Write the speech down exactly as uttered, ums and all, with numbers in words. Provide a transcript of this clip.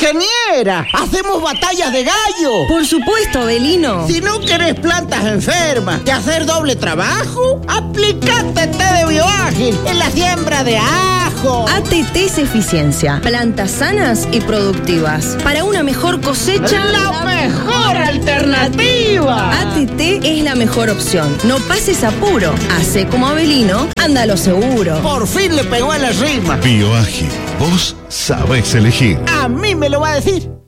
¡Ingeniera! ¡Hacemos batallas de gallo! Por supuesto, Abelino. Si no querés plantas enfermas y hacer doble trabajo, aplicate té de Bioágil en la siembra de ajo. A T T es eficiencia, plantas sanas y productivas. Para una mejor cosecha, ¡la mejor alternativa! A T T es la mejor opción. No pases apuro. Hace como Abelino, anda a lo seguro. Por fin le pegó a la rima. Bioágil, vos sabés elegir. A mí me lo va a decir.